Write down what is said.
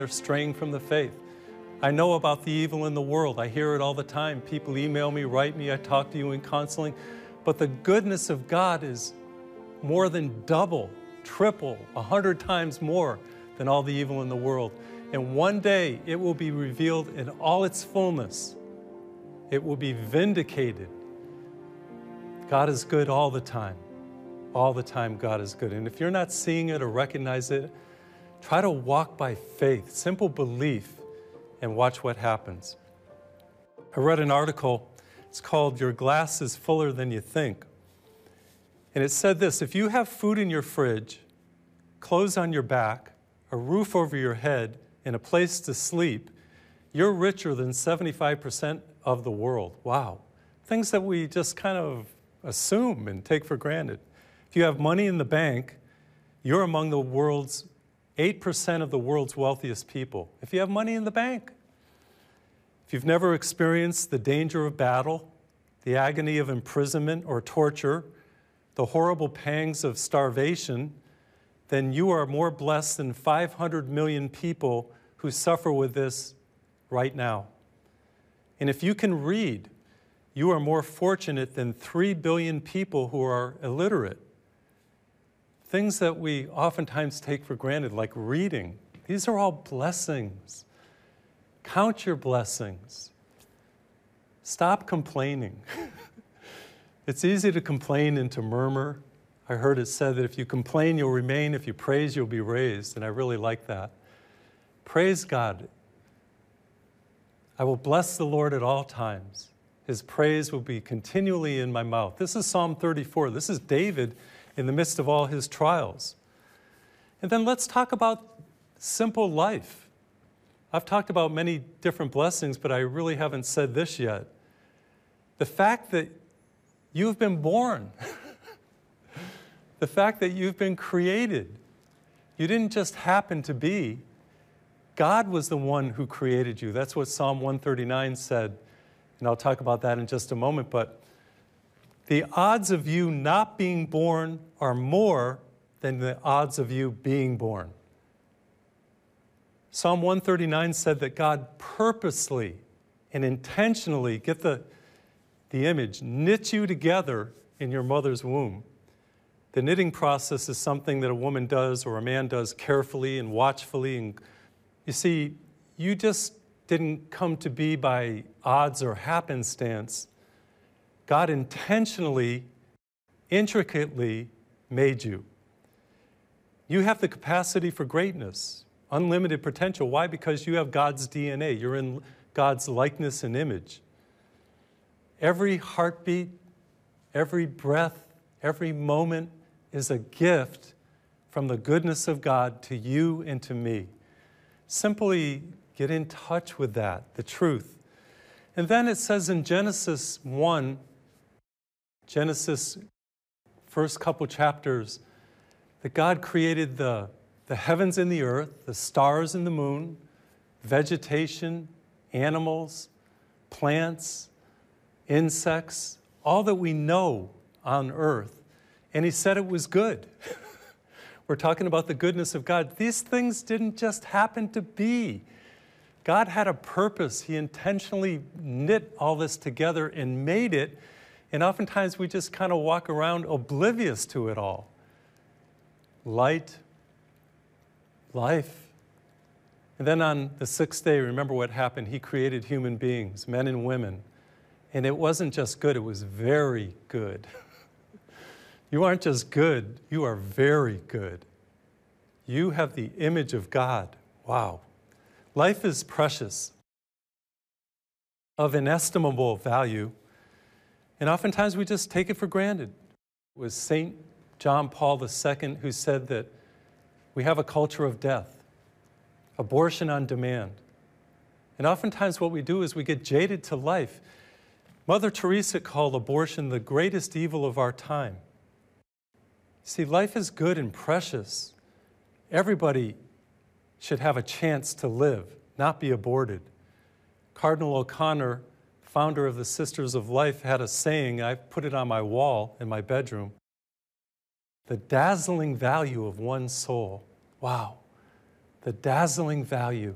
They're straying from the faith. I know about the evil in the world. I hear it all the time. People email me, write me, I talk to you in counseling. But the goodness of God is more than double, triple, 100 times more than all the evil in the world. And one day it will be revealed in all its fullness. It will be vindicated. God is good all the time. All the time God is good. And if you're not seeing it or recognize it, try to walk by faith, simple belief, and watch what happens. I read an article, it's called Your Glass is Fuller Than You Think. And it said this: if you have food in your fridge, clothes on your back, a roof over your head, and a place to sleep, you're richer than 75% of the world. Wow. Things that we just kind of assume and take for granted. If you have money in the bank, you're among the world's 8% of the world's wealthiest people. If you have money in the bank. If you've never experienced the danger of battle, the agony of imprisonment or torture, the horrible pangs of starvation, then you are more blessed than 500 million people who suffer with this right now. And if you can read, you are more fortunate than 3 billion people who are illiterate. Things that we oftentimes take for granted, like reading, these are all blessings. Count your blessings. Stop complaining. It's easy to complain and to murmur. I heard it said that if you complain, you'll remain. If you praise, you'll be raised. And I really like that. Praise God. I will bless the Lord at all times. His praise will be continually in my mouth. This is Psalm 34. This is David in the midst of all his trials. And then let's talk about simple life. I've talked about many different blessings, but I really haven't said this yet. The fact that you've been born, the fact that you've been created. You didn't just happen to be. God was the one who created you. That's what Psalm 139 said. And I'll talk about that in just a moment. But the odds of you not being born are more than the odds of you being born. Psalm 139 said that God purposely and intentionally, get the image, knit you together in your mother's womb. The knitting process is something that a woman does or a man does carefully and watchfully. And you see, you just didn't come to be by odds or happenstance. God intentionally, intricately made you. You have the capacity for greatness, unlimited potential. Why? Because you have God's DNA. You're in God's likeness and image. Every heartbeat, every breath, every moment is a gift from the goodness of God to you and to me. Simply get in touch with that, the truth. And then it says in Genesis 1, Genesis, first couple chapters, that God created the heavens and the earth, the stars and the moon, vegetation, animals, plants, insects, all that we know on earth. And he said it was good. We're talking about the goodness of God. These things didn't just happen to be. God had a purpose. He intentionally knit all this together and made it. And oftentimes we just kind of walk around oblivious to it all. Light, life. And then on the sixth day, remember what happened? He created human beings, men and women. And it wasn't just good, it was very good. You aren't just good, you are very good. You have the image of God. Wow. Life is precious, of inestimable value, and oftentimes we just take it for granted. It was St. John Paul II who said that we have a culture of death, abortion on demand. And oftentimes what we do is we get jaded to life. Mother Teresa called abortion the greatest evil of our time. See, life is good and precious. Everybody should have a chance to live, not be aborted. Cardinal O'Connor, founder of the Sisters of Life, had a saying, I put it on my wall in my bedroom, the dazzling value of one soul. Wow, the dazzling value